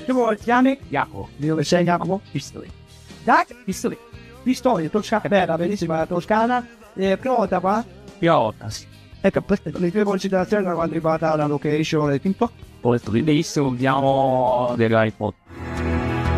come ti chiami? Jacopo. Di dove sei, Jacopo? Pistoli. Dai, Pistoli. Pistoli, Toscana, bella, bellissima Toscana. Prima volta qua? Prima volta, sì. Ecco, le tue considerazioni da quanto riguarda la location e tutto? Poi, benissimo, abbiamo dell'iPod.